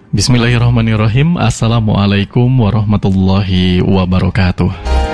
Bismillahirrahmanirrahim. Assalamualaikum warahmatullahi wabarakatuh.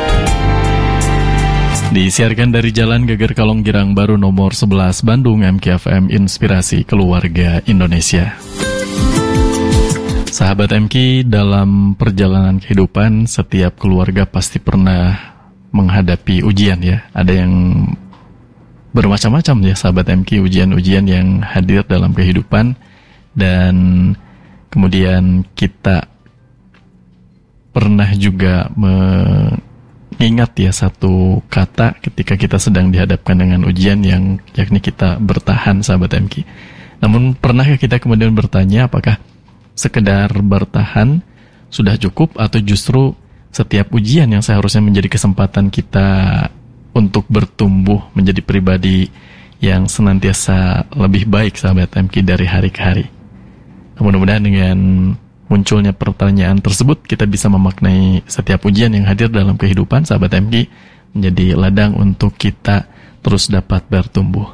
Disiarkan dari Jalan Geger Kalong Girang Baru nomor 11 Bandung, MKFM Inspirasi Keluarga Indonesia. Sahabat MK, dalam perjalanan kehidupan setiap keluarga pasti pernah menghadapi ujian ya. Ada yang bermacam-macam ya sahabat MK, ujian-ujian yang hadir dalam kehidupan. Dan kemudian kita pernah juga mengingat ya satu kata ketika kita sedang dihadapkan dengan ujian yang yakni kita bertahan sahabat MK. Namun pernahkah kita kemudian bertanya apakah sekedar bertahan sudah cukup atau justru setiap ujian yang seharusnya menjadi kesempatan kita untuk bertumbuh menjadi pribadi yang senantiasa lebih baik sahabat MK dari hari ke hari. Mudah-mudahan dengan munculnya pertanyaan tersebut kita bisa memaknai setiap ujian yang hadir dalam kehidupan sahabat MK menjadi ladang untuk kita terus dapat bertumbuh.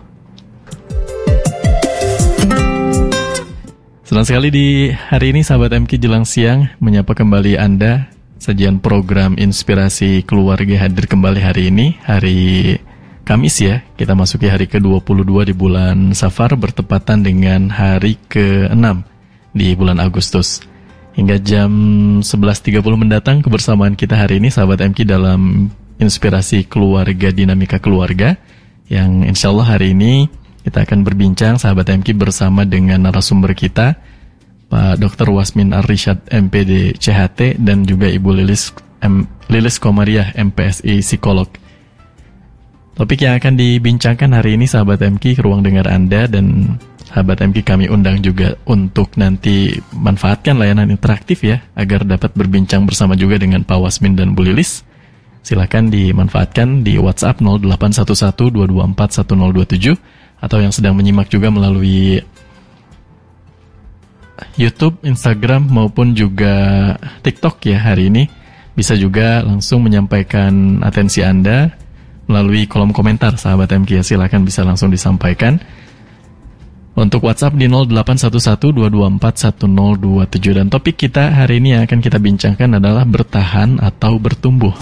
Senang sekali di hari ini sahabat MK jelang siang menyapa kembali Anda. Sajian program Inspirasi Keluarga hadir kembali hari ini, hari Kamis ya. Kita masuki hari ke-22 di bulan Safar bertepatan dengan hari ke-6 di bulan Agustus. Hingga jam 11.30 mendatang kebersamaan kita hari ini sahabat MK dalam Inspirasi Keluarga Dinamika Keluarga, yang insya Allah hari ini kita akan berbincang sahabat MK bersama dengan narasumber kita Pak Dr. Wasmin Ar-Rishad MPD CHT dan juga Ibu Lilis Komariah MPSI Psikolog. Topik yang akan dibincangkan hari ini sahabat MK ke ruang dengar Anda, dan sahabat MK kami undang juga untuk nanti manfaatkan layanan interaktif ya, agar dapat berbincang bersama juga dengan Pak Wasmin dan Bu Lilis. Silakan dimanfaatkan di WhatsApp 0811-224-1027 atau yang sedang menyimak juga melalui YouTube, Instagram maupun juga TikTok ya hari ini. Bisa juga langsung menyampaikan atensi Anda melalui kolom komentar sahabat MK ya, silakan bisa langsung disampaikan. Untuk WhatsApp di 0811-224-1027. Dan topik kita hari ini yang akan kita bincangkan adalah bertahan atau bertumbuh.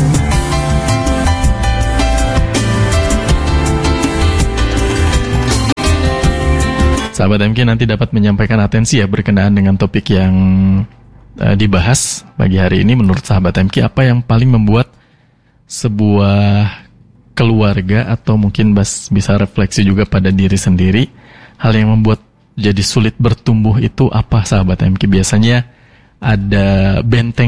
Sahabat MK nanti dapat menyampaikan atensi ya berkenaan dengan topik yang dibahas pagi hari ini. Menurut sahabat MK, apa yang paling membuat sebuah keluarga atau mungkin bisa refleksi juga pada diri sendiri, hal yang membuat jadi sulit bertumbuh itu apa sahabat MK? Biasanya ada benteng